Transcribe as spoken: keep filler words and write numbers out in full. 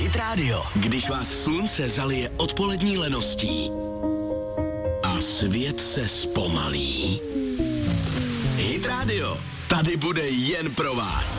Hit Radio. Když vás slunce zalije odpolední leností a svět se zpomalí. Hit Radio. Tady bude jen pro vás.